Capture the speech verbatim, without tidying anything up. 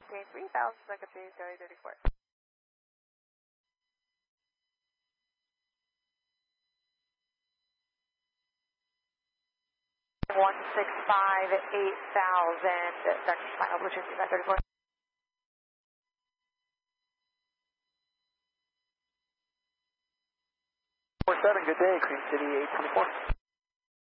maintain three thousand, second phase, Charlie thirty-four. one six five, eight thousand, Dark final, Blue Street, thirty-four. four seven, good day, Cream City eight twenty-four.